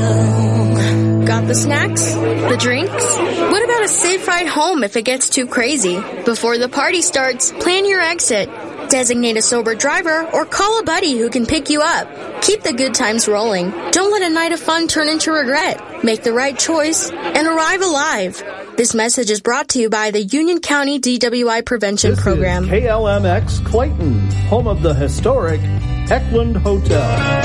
Got the snacks? The drinks? What about a safe ride home if it gets too crazy? Before the party starts, plan your exit. Designate a sober driver or call a buddy who can pick you up. Keep the good times rolling. Don't let a night of fun turn into regret. Make the right choice and arrive alive. This message is brought to you by the Union County DWI Prevention Program. This is KLMX Clayton, home of the historic Heckland Hotel.